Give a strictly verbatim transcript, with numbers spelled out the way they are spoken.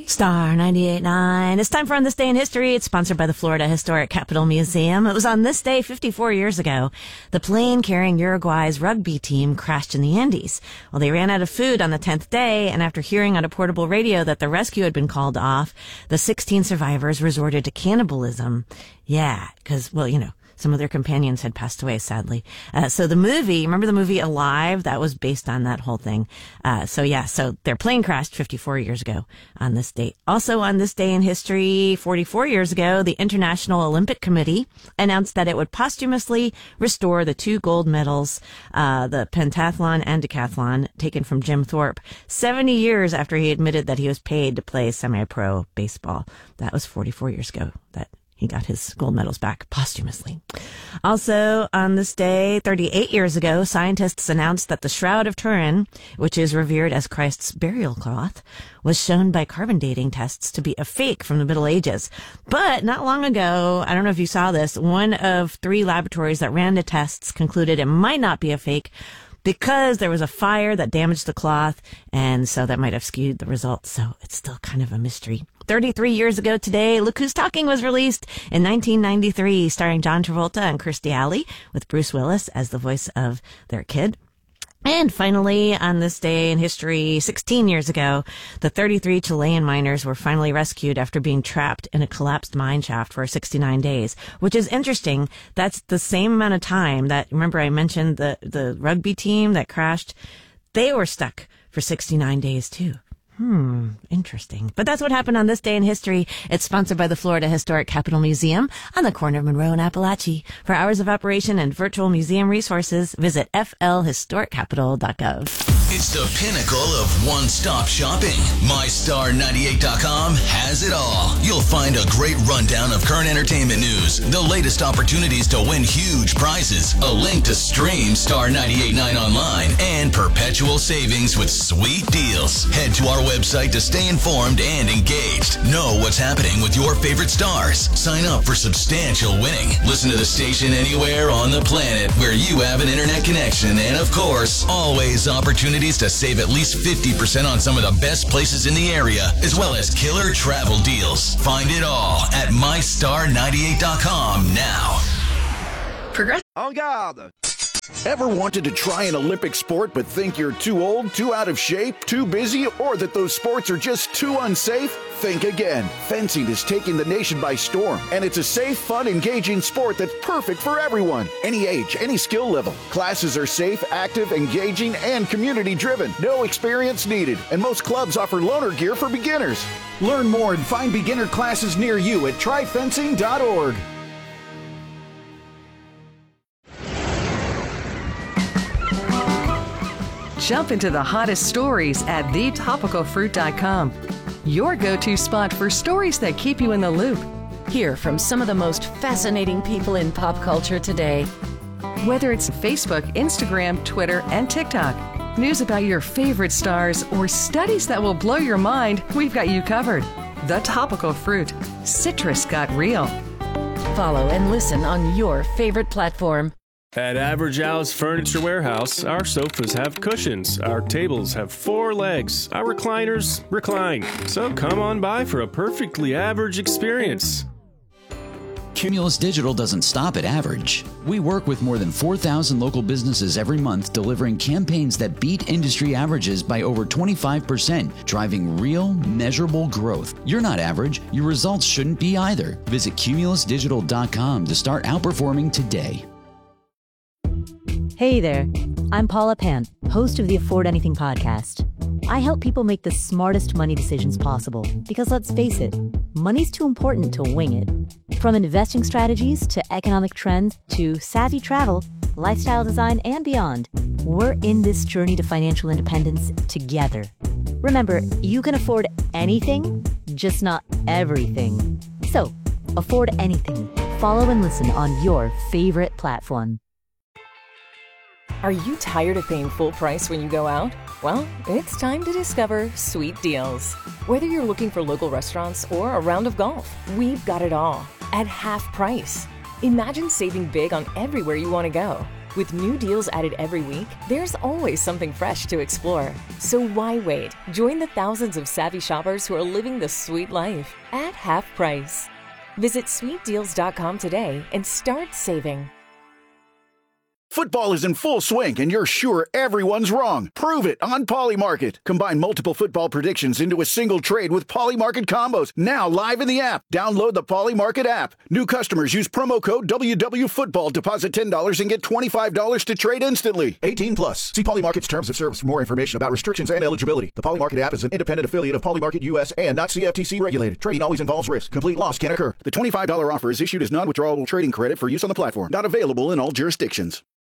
Star ninety-eight point nine. It's time for On This Day in History. It's sponsored by the Florida Historic Capitol Museum. It was on this day fifty-four years ago. The plane carrying Uruguay's rugby team crashed in the Andes. Well, they ran out of food on the tenth day, and after hearing on a portable radio that the rescue had been called off, the sixteen survivors resorted to cannibalism. Yeah, because, well, you know, some of their companions had passed away, sadly. Uh, so the movie, remember the movie Alive? That was based on that whole thing. Uh, so yeah, so their plane crashed fifty-four years ago on this date. Also on this day in history, forty-four years ago, the International Olympic Committee announced that it would posthumously restore the two gold medals, uh, the pentathlon and decathlon, taken from Jim Thorpe, seventy years after he admitted that he was paid to play semi-pro baseball. That was forty-four years ago. That He got his gold medals back posthumously. Also, on this day, thirty-eight years ago, scientists announced that the Shroud of Turin, which is revered as Christ's burial cloth, was shown by carbon dating tests to be a fake from the Middle Ages. But not long ago, I don't know if you saw this, one of three laboratories that ran the tests concluded it might not be a fake because there was a fire that damaged the cloth, and so that might have skewed the results. So it's still kind of a mystery. thirty-three years ago today, Look Who's Talking was released in nineteen ninety-three, starring John Travolta and Kirstie Alley, with Bruce Willis as the voice of their kid. And finally, on this day in history, sixteen years ago, the thirty-three Chilean miners were finally rescued after being trapped in a collapsed mine shaft for sixty-nine days, which is interesting. That's the same amount of time that, remember I mentioned the, the rugby team that crashed? They were stuck for sixty-nine days too. Hmm, interesting. But that's what happened on this day in history. It's sponsored by the Florida Historic Capitol Museum on the corner of Monroe and Appalachia. For hours of operation and virtual museum resources, visit f l historic capital dot gov. It's the pinnacle of one-stop shopping. my star ninety-eight dot com has it all. You'll find a great rundown of current entertainment news, the latest opportunities to win huge prizes, a link to stream Star ninety-eight point nine online, and perpetual savings with sweet deals. Head to our website to stay informed and engaged. Know what's happening with your favorite stars. Sign up for substantial winning. Listen to the station anywhere on the planet where you have an internet connection. And of course, always opportunities to save at least fifty percent on some of the best places in the area, as well as killer travel deals. Find it all at my star ninety-eight dot com now. Progress. En garde. Ever wanted to try an Olympic sport but think you're too old, too out of shape, too busy, or that those sports are just too unsafe? Think again. Fencing is taking the nation by storm, and it's a safe, fun, engaging sport that's perfect for everyone. Any age, any skill level. Classes are safe, active, engaging, and community-driven. No experience needed, and most clubs offer loaner gear for beginners. Learn more and find beginner classes near you at try fencing dot org. Jump into the hottest stories at the topical fruit dot com. Your go-to spot for stories that keep you in the loop. Hear from some of the most fascinating people in pop culture today. Whether it's Facebook, Instagram, Twitter, and TikTok, news about your favorite stars, or studies that will blow your mind, we've got you covered. The Topical Fruit. Citrus got real. Follow and listen on your favorite platform. At Average Al's Furniture Warehouse, our sofas have cushions, our tables have four legs, our recliners recline. So come on by for a perfectly average experience. Cumulus Digital doesn't stop at average. We work with more than four thousand local businesses every month, delivering campaigns that beat industry averages by over twenty-five percent, driving real, measurable growth. You're not average. Your results shouldn't be either. Visit cumulus digital dot com to start outperforming today. Hey there, I'm Paula Pan, host of the Afford Anything podcast. I help people make the smartest money decisions possible because, let's face it, money's too important to wing it. From investing strategies to economic trends to savvy travel, lifestyle design, and beyond, we're in this journey to financial independence together. Remember, you can afford anything, just not everything. So, afford anything. Follow and listen on your favorite platform. Are you tired of paying full price when you go out? Well, it's time to discover Sweet Deals. Whether you're looking for local restaurants or a round of golf, we've got it all at half price. Imagine saving big on everywhere you want to go. With new deals added every week, there's always something fresh to explore. So why wait? Join the thousands of savvy shoppers who are living the sweet life at half price. Visit sweet deals dot com today and start saving. Football is in full swing, and you're sure everyone's wrong. Prove it on Polymarket. Combine multiple football predictions into a single trade with Polymarket combos. Now live in the app. Download the Polymarket app. New customers use promo code W W Football. Deposit ten dollars and get twenty-five dollars to trade instantly. eighteen plus. See Polymarket's terms of service for more information about restrictions and eligibility. The Polymarket app is an independent affiliate of Polymarket U S and not C F T C regulated. Trading always involves risk. Complete loss can occur. The twenty-five dollars offer is issued as non-withdrawable trading credit for use on the platform. Not available in all jurisdictions.